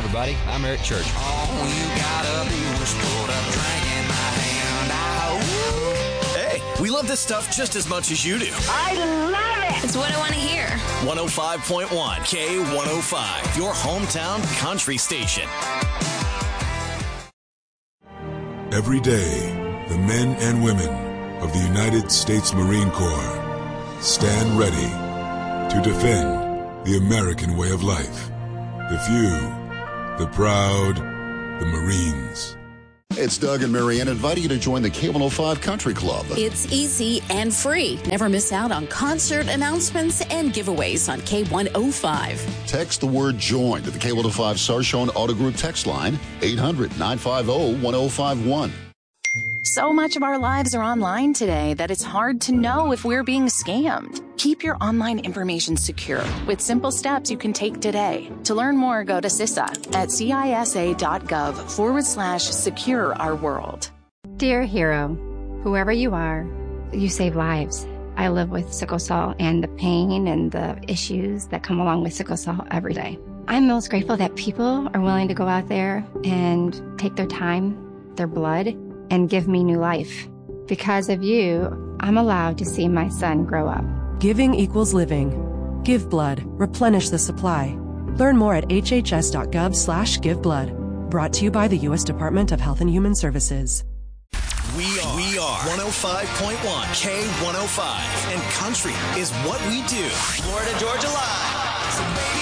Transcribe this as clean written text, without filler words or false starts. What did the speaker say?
everybody. I'm Eric Church. All you gotta do is put a drink in my hand. Hey, we love this stuff just as much as you do. I love it. It's what I want to hear. 105.1 K105, your hometown country station. Every day, the men and women of the United States Marine Corps stand ready to defend the American way of life. The few, the proud, the Marines. It's Doug and Marianne inviting you to join the K105 Country Club. It's easy and free. Never miss out on concert announcements and giveaways on K105. Text the word JOIN to the K105 Sarshone Auto Group text line, 800-950-1051. So much of our lives are online today that it's hard to know if we're being scammed. Keep your online information secure with simple steps you can take today. To learn more, go to CISA at cisa.gov/secure our world. Dear hero, whoever you are, you save lives. I live with sickle cell and the pain and the issues that come along with sickle cell every day. I'm most grateful that people are willing to go out there and take their time, their blood, and give me new life. Because of you, I'm allowed to see my son grow up. Giving equals living. Give blood. Replenish the supply. Learn more at hhs.gov/giveblood. Brought to you by the U.S. Department of Health and Human Services. We are 105.1 K105, and country is what we do. Florida, Georgia Live. So baby,